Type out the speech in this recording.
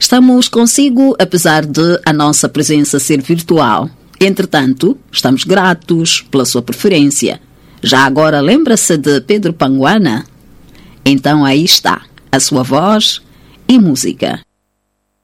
Estamos consigo, apesar de a nossa presença ser virtual. Entretanto, estamos gratos pela sua preferência. Já agora lembra-se de Pedro Panguana? Então aí está, a sua voz e música.